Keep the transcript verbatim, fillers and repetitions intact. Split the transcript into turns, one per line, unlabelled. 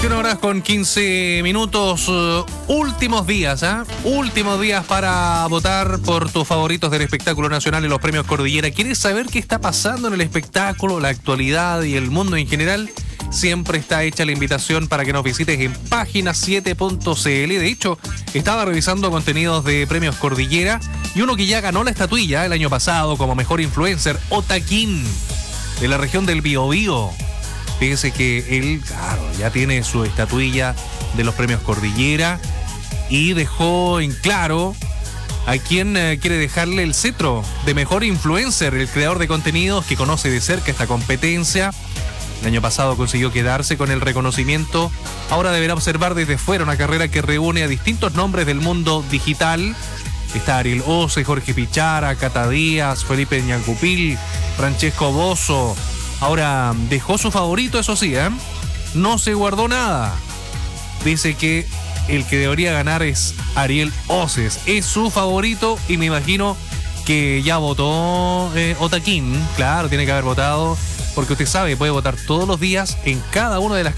veintiuna horas con quince minutos, uh, últimos días, ¿ah? ¿eh? Últimos días para votar por tus favoritos del espectáculo nacional en los premios Cordillera. ¿Quieres saber qué está pasando en el espectáculo, la actualidad y el mundo en general? Siempre está hecha la invitación para que nos visites en página siete punto c l. De hecho, estaba revisando contenidos de premios Cordillera y uno que ya ganó la estatuilla el año pasado como mejor influencer, Otaquín, de la región del Biobío. Fíjense que él, claro, ya tiene su estatuilla de los premios Cordillera y dejó en claro a quién eh, quiere dejarle el cetro de mejor influencer, el creador de contenidos que conoce de cerca esta competencia. El año pasado consiguió quedarse con el reconocimiento. Ahora deberá observar desde fuera una carrera que reúne a distintos nombres del mundo digital. Está Ariel Ose, Jorge Pichara, Cata Díaz, Felipe Ñancupil, Francesco Bozo. Ahora dejó su favorito, eso sí, ¿eh? No se guardó nada. Dice que el que debería ganar es Ariel Oces. Es su favorito y me imagino que ya votó eh, Otaquín. Claro, tiene que haber votado. Porque usted sabe, puede votar todos los días en cada una de las